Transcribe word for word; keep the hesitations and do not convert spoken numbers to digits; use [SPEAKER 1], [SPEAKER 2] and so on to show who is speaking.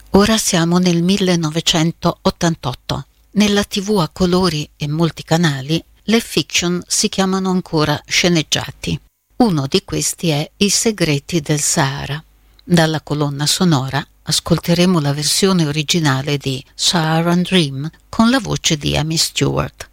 [SPEAKER 1] Ora siamo nel millenovecentottantotto. Nella tivù a colori e multicanali le fiction si chiamano ancora sceneggiati. Uno di questi è I segreti del Sahara. Dalla colonna sonora ascolteremo la versione originale di Saharan Dream con la voce di Amy Stewart.